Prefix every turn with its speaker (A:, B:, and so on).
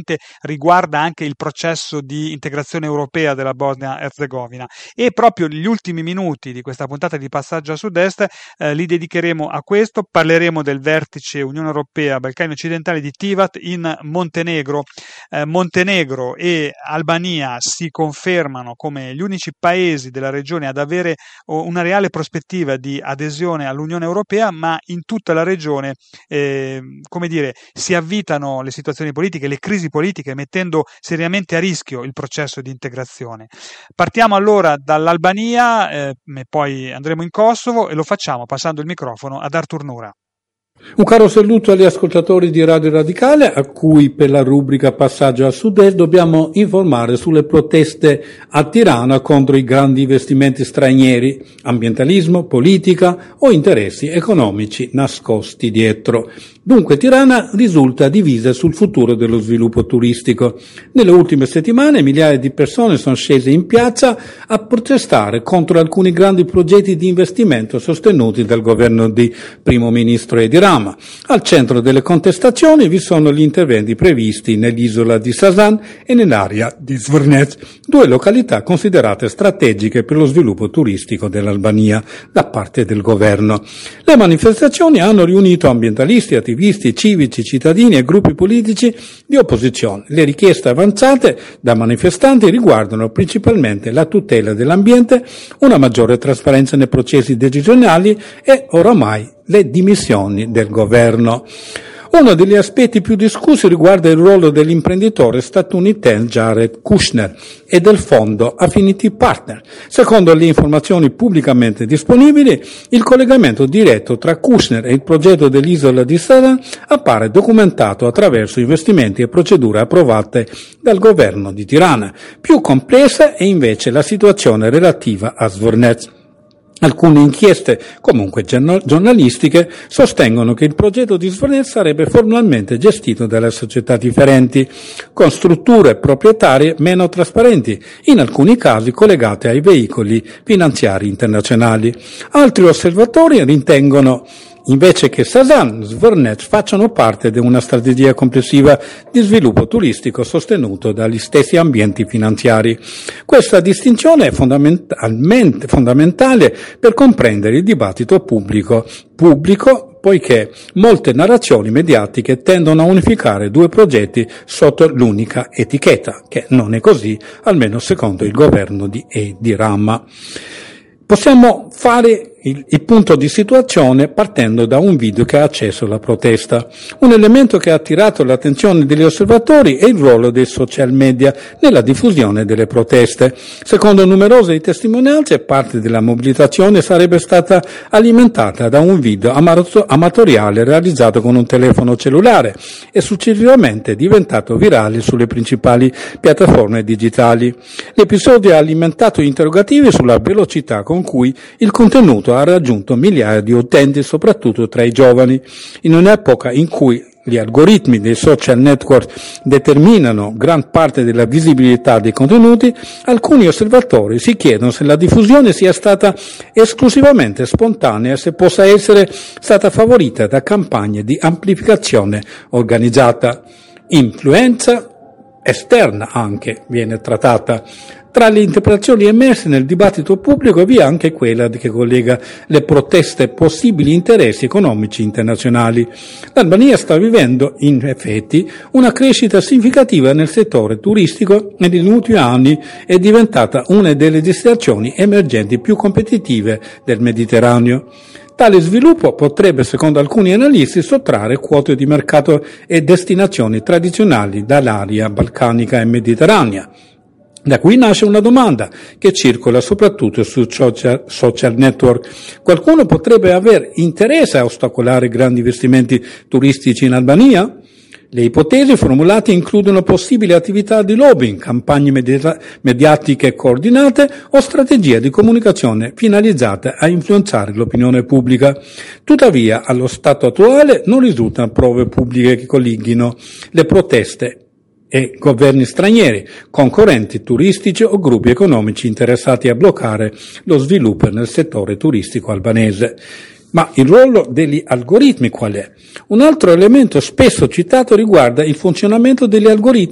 A: ovviamente riguarda anche il processo di integrazione europea della Bosnia-Erzegovina. E proprio gli ultimi minuti di questa puntata di Passaggio a Sud-Est li dedicheremo a questo. Parleremo del vertice Unione Europea Balcani Occidentali di Tivat in Montenegro. Montenegro e Albania si confermano come gli unici paesi della regione ad avere una reale prospettiva di adesione all'Unione Europea, ma in tutta la regione si avvitano le situazioni politiche, le crisi politiche, mettendo seriamente a rischio il processo di integrazione. Partiamo allora dall'Albania, e poi andremo in Kosovo, e lo facciamo passando il microfono ad Artur Nura.
B: Un caro saluto agli ascoltatori di Radio Radicale, a cui per la rubrica Passaggio a Sud-Est dobbiamo informare sulle proteste a Tirana contro i grandi investimenti stranieri, ambientalismo, politica o interessi economici nascosti dietro. Dunque Tirana risulta divisa sul futuro dello sviluppo turistico. Nelle ultime settimane migliaia di persone sono scese in piazza a protestare contro alcuni grandi progetti di investimento sostenuti dal governo di primo ministro Edi Rama. Al centro delle contestazioni vi sono gli interventi previsti nell'isola di Sasan e nell'area di Zvornec, due località considerate strategiche per lo sviluppo turistico dell'Albania da parte del governo. Le manifestazioni hanno riunito ambientalisti, attivisti, civici, cittadini e gruppi politici di opposizione. Le richieste avanzate da manifestanti riguardano principalmente la tutela dell'ambiente, una maggiore trasparenza nei processi decisionali e oramai le dimissioni del governo. Uno degli aspetti più discussi riguarda il ruolo dell'imprenditore statunitense Jared Kushner e del fondo Affinity Partner. Secondo le informazioni pubblicamente disponibili, il collegamento diretto tra Kushner e il progetto dell'isola di Saran appare documentato attraverso investimenti e procedure approvate dal governo di Tirana. Più complessa è invece la situazione relativa a Zvornec. Alcune inchieste, comunque giornalistiche, sostengono che il progetto di Zvornec sarebbe formalmente gestito dalle società differenti, con strutture proprietarie meno trasparenti, in alcuni casi collegate ai veicoli finanziari internazionali. Altri osservatori ritengono invece che Sasan e Zvornec facciano parte di una strategia complessiva di sviluppo turistico sostenuto dagli stessi ambienti finanziari. Questa distinzione è fondamentale per comprendere il dibattito pubblico, poiché molte narrazioni mediatiche tendono a unificare due progetti sotto l'unica etichetta, che non è così, almeno secondo il governo di Edi Rama. Possiamo fare il punto di situazione partendo da un video che ha acceso la protesta. Un elemento che ha attirato l'attenzione degli osservatori è il ruolo dei social media nella diffusione delle proteste. Secondo numerose testimonianze, parte della mobilitazione sarebbe stata alimentata da un video amatoriale realizzato con un telefono cellulare e successivamente diventato virale sulle principali piattaforme digitali. L'episodio ha alimentato interrogativi sulla velocità con cui il contenuto ha raggiunto migliaia di utenti, soprattutto tra i giovani. In un'epoca in cui gli algoritmi dei social network determinano gran parte della visibilità dei contenuti, alcuni osservatori si chiedono se la diffusione sia stata esclusivamente spontanea e se possa essere stata favorita da campagne di amplificazione organizzata. Influenza esterna anche viene trattata. Tra le interpretazioni emerse nel dibattito pubblico vi è anche quella che collega le proteste a possibili interessi economici internazionali. L'Albania sta vivendo, in effetti, una crescita significativa nel settore turistico e negli ultimi anni è diventata una delle destinazioni emergenti più competitive del Mediterraneo. Tale sviluppo potrebbe, secondo alcuni analisti, sottrarre quote di mercato e destinazioni tradizionali dall'area balcanica e mediterranea. Da qui nasce una domanda che circola soprattutto su social network. Qualcuno potrebbe aver interesse a ostacolare grandi investimenti turistici in Albania? Le ipotesi formulate includono possibili attività di lobbying, campagne mediatiche coordinate o strategie di comunicazione finalizzate a influenzare l'opinione pubblica. Tuttavia, allo stato attuale non risultano prove pubbliche che colleghino le proteste e governi stranieri, concorrenti turistici o gruppi economici interessati a bloccare lo sviluppo nel settore turistico albanese. Ma il ruolo degli algoritmi qual è? Un altro elemento spesso citato riguarda il funzionamento degli algoritmi